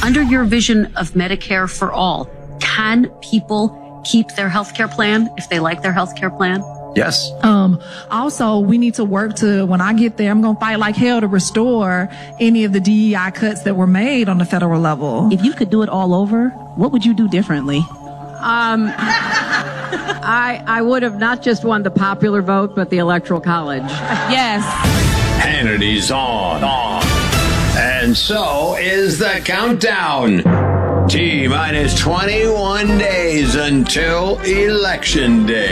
Under your vision of Medicare for all, can people keep their health care plan if they like their health care plan? Yes. Also, we need to work to, when I get there, I'm going to fight like hell to restore any of the DEI cuts that were made on the federal level. If you could do it all over, what would you do differently? I would have not just won the popular vote, but the Electoral College. Yes. Hannity's on. And so is the countdown. T-minus 21 days until Election Day.